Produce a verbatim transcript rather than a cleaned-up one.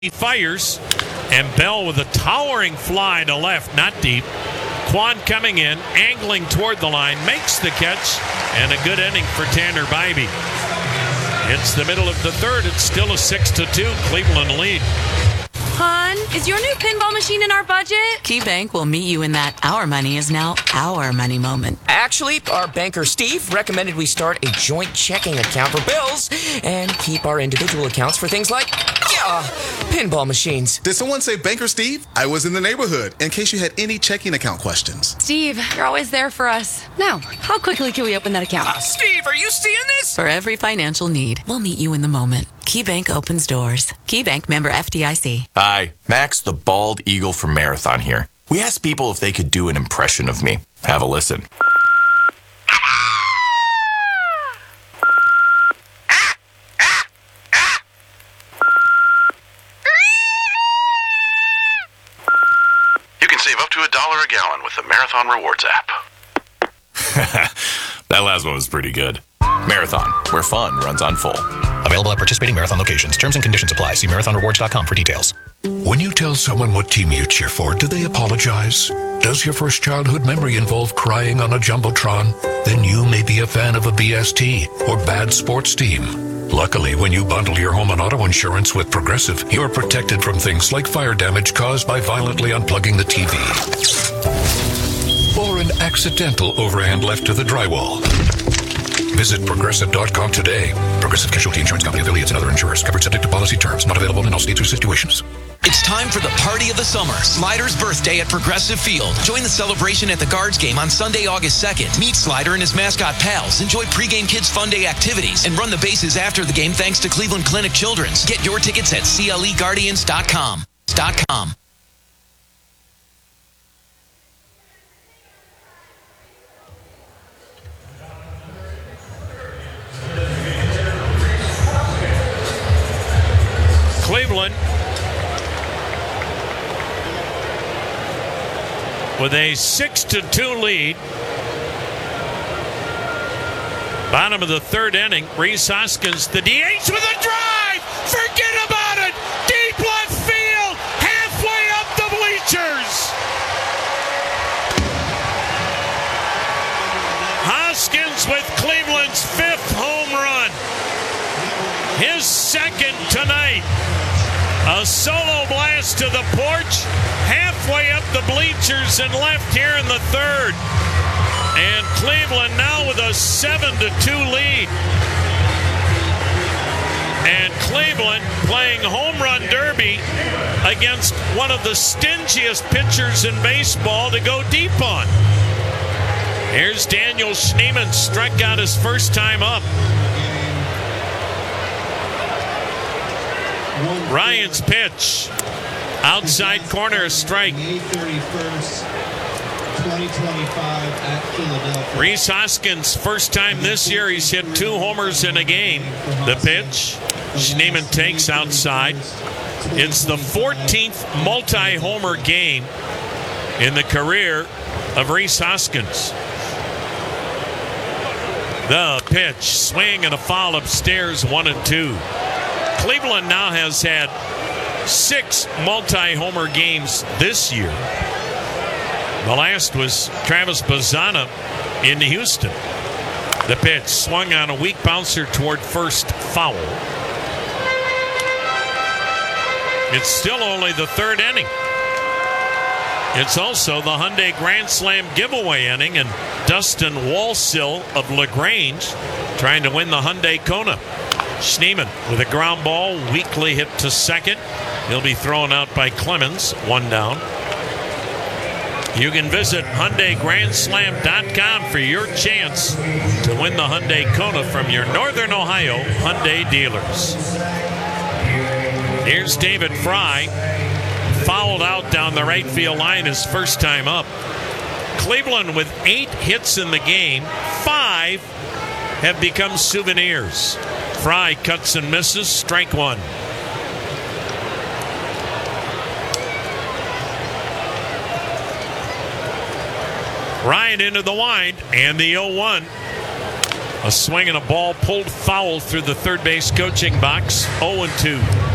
He fires, and Bell with a towering fly to left, not deep. Quan coming in, angling toward the line, makes the catch, and a good inning for Tanner Bibee. It's the middle of the third. It's still a six to two Cleveland lead. Hon, is your new pinball machine in our budget? KeyBank will meet you in that our money is now our money moment. Actually, our banker Steve recommended we start a joint checking account for bills and keep our individual accounts for things like, yeah, pinball machines. Did someone say Banker Steve? I was in the neighborhood in case you had any checking account questions. Steve, you're always there for us. Now, how quickly can we open that account? Uh, Steve, are you seeing this? For every financial need, we'll meet you in the moment. KeyBank opens doors. KeyBank, member F D I C. Hi, Max the Bald Eagle from Marathon here. We asked people if they could do an impression of me. Have a listen. You can save up to a dollar a gallon with the Marathon Rewards app. That last one was pretty good. Marathon, where fun runs on full. Available at participating Marathon locations. Terms and conditions apply. See marathon rewards dot com for details. When you tell someone what team you cheer for, do they apologize? Does your first childhood memory involve crying on a Jumbotron? Then you may be a fan of a B S T or bad sports team. Luckily, when you bundle your home and auto insurance with Progressive, you're protected from things like fire damage caused by violently unplugging the T V. Or an accidental overhand left to the drywall. Visit Progressive dot com today. Progressive Casualty Insurance Company affiliates and other insurers. Covered subject to policy terms. Not available in all states or situations. It's time for the party of the summer. Slider's birthday at Progressive Field. Join the celebration at the Guards game on Sunday, August second. Meet Slider and his mascot pals. Enjoy pregame Kids Fun Day activities and run the bases after the game thanks to Cleveland Clinic Children's. Get your tickets at C L E Guardians dot com. .com. Cleveland with a six to two lead. Bottom of the third inning. Rhys Hoskins, the D H with a drive. Forget about it. Deep left field. Halfway up the bleachers. Hoskins with Cleveland's fifth home run. His second tonight. A solo blast to the porch, halfway up the bleachers and left here in the third. And Cleveland now with a seven to two lead. And Cleveland playing home run derby against one of the stingiest pitchers in baseball to go deep on. Here's Daniel Schneemann, struck out his first time up. Ryan's pitch. Outside corner, a strike. Rhys Hoskins, first time this year, he's hit two homers in a game. The pitch. Schneemann takes outside. It's the fourteenth multi-homer game in the career of Rhys Hoskins. The pitch. Swing and a foul upstairs, one and two. Cleveland now has had six multi-homer games this year. The last was Travis Bazzana in Houston. The pitch swung on a weak bouncer toward first, foul. It's still only the third inning. It's also the Hyundai Grand Slam giveaway inning, and Dustin Walsill of LaGrange trying to win the Hyundai Kona. Schneemann with a ground ball, weakly hit to second. He'll be thrown out by Clemens, one down. You can visit Hyundai Grand Slam dot com for your chance to win the Hyundai Kona from your Northern Ohio Hyundai dealers. Here's David Fry, fouled out down the right field line his first time up. Cleveland with eight hits in the game, five have become souvenirs. Fry cuts and misses, strike one. Ryan into the wind, and the oh one. A swing and a ball pulled foul through the third base coaching box. oh and two.